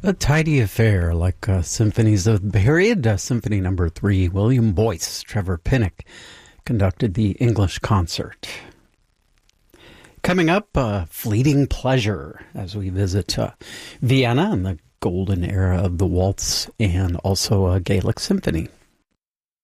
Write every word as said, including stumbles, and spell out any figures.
A tidy affair, like uh, symphonies of the period. Uh, Symphony Number Three, William Boyce, Trevor Pinnock conducted the English concert. Coming up, uh, Fleeting Pleasure, as we visit uh, Vienna and the golden era of the waltz and also a Gaelic symphony.